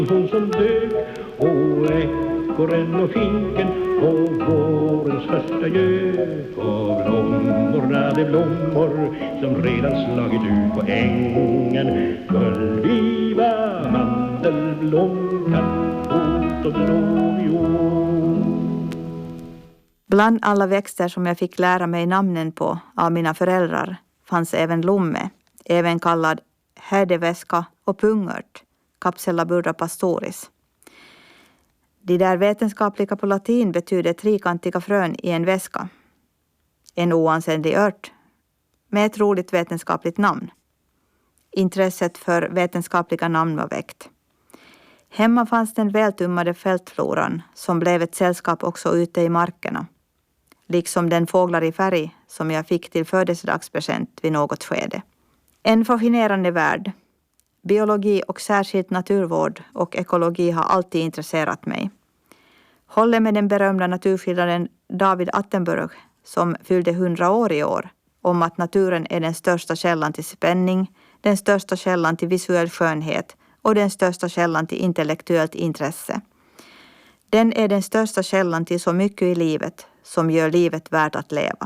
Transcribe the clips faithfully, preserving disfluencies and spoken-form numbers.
Hon som dök och ekorren och finken och vårens första gök och blommorna, blommor som redan slagit ut på ängen. Gullviva, mandelblom, kattfot och blåviol. Bland alla växter som jag fick lära mig namnen på av mina föräldrar fanns även lomme, även kallad härdeväska och pungört, Capsella burra pastoris. De där vetenskapliga på latin betyder trikantiga frön i en väska. En oansenlig ört med ett roligt vetenskapligt namn. Intresset för vetenskapliga namn var väckt. Hemma fanns den vältummade fältfloran som blev ett sällskap också ute i markerna. Liksom den fåglar i färg som jag fick till födelsedagspresent vid något skede. En fascinerande värld. Biologi och särskilt naturvård och ekologi har alltid intresserat mig. Håller med den berömda naturskildaren David Attenborough som fyllde hundra år i år om att naturen är den största källan till spänning, den största källan till visuell skönhet och den största källan till intellektuellt intresse. Den är den största källan till så mycket i livet som gör livet värt att leva.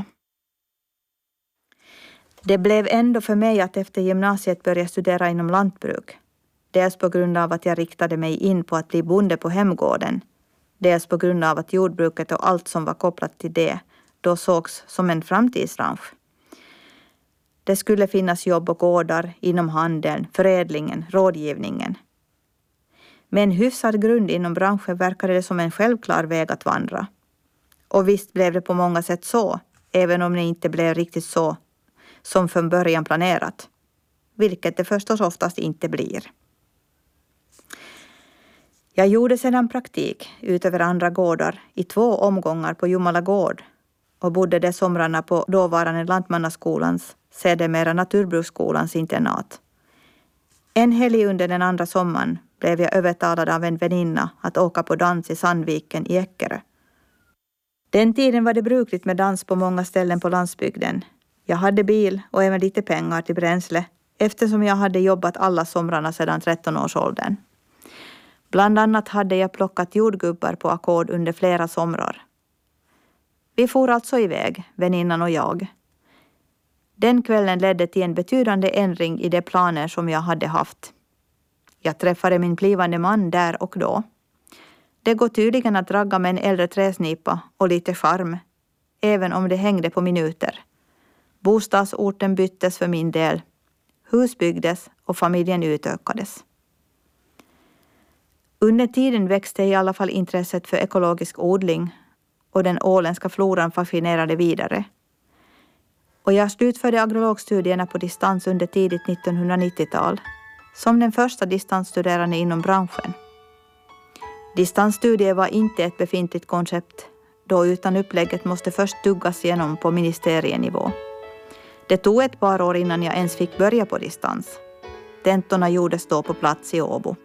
Det blev ändå för mig att efter gymnasiet börja studera inom lantbruk. Dels på grund av att jag riktade mig in på att bli bonde på hemgården. Dels på grund av att jordbruket och allt som var kopplat till det då sågs som en framtidsbransch. Det skulle finnas jobb och gårdar inom handeln, förädlingen, rådgivningen. Med en hyfsad grund inom branschen verkade det som en självklar väg att vandra. Och visst blev det på många sätt så, även om det inte blev riktigt så som från början planerat. Vilket det förstås oftast inte blir. Jag gjorde sedan praktik utöver andra gårdar i två omgångar på Jomala gård och bodde de somrarna på dåvarande Lantmannaskolans, sedermera Naturbruksskolans internat. En helg under den andra sommaren blev jag övertalad av en väninna att åka på dans i Sandviken i Eckerö. Den tiden var det brukligt med dans på många ställen på landsbygden. Jag hade bil och även lite pengar till bränsle eftersom jag hade jobbat alla somrarna sedan tretton-årsåldern. Bland annat hade jag plockat jordgubbar på ackord under flera somrar. Vi for alltså iväg, väninnan och jag. Den kvällen ledde till en betydande ändring i de planer som jag hade haft. Jag träffade min blivande man där och då. Det går tydligen att ragga med en äldre träsnipa och lite charm, även om det hängde på minuter. Bostadsorten byttes för min del. Hus byggdes och familjen utökades. Under tiden växte i alla fall intresset för ekologisk odling och den åländska floran fascinerade vidare. Och jag slutförde agrologstudierna på distans under tidigt nittonhundranittiotal som den första distansstuderande inom branschen. Distansstudier var inte ett befintligt koncept då utan upplägget måste först tuggas igenom på ministerienivå. Det tog ett par år innan jag ens fick börja på distans. Tentorna gjordes då på plats i Åbo.